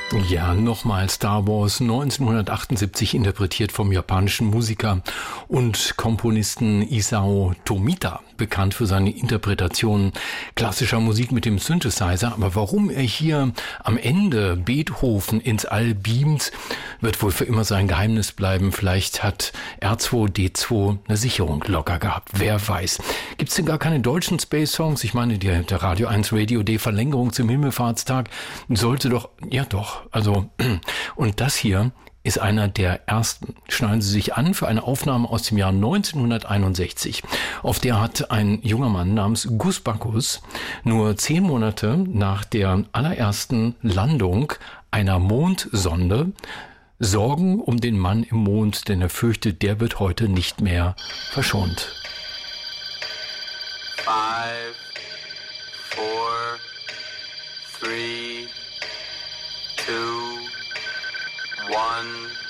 Ja, nochmal Star Wars 1978, interpretiert vom japanischen Musiker und Komponisten Isao Tomita, bekannt für seine Interpretation klassischer Musik mit dem Synthesizer. Aber warum er hier am Ende Beethoven ins All beamt, wird wohl für immer sein Geheimnis bleiben. Vielleicht hat R2D2 eine Sicherung locker gehabt, wer weiß. Gibt's denn gar keine deutschen Space-Songs? Ich meine, der Radio 1 Radio D Verlängerung zum Himmelfahrtstag sollte doch, ja doch, also, und das hier ist einer der ersten. Schneiden Sie sich an für eine Aufnahme aus dem Jahr 1961. Auf der hat ein junger Mann namens Gus Bacchus nur 10 Monate nach der allerersten Landung einer Mondsonde Sorgen um den Mann im Mond, denn er fürchtet, der wird heute nicht mehr verschont. 5, 4, 3, 2, 1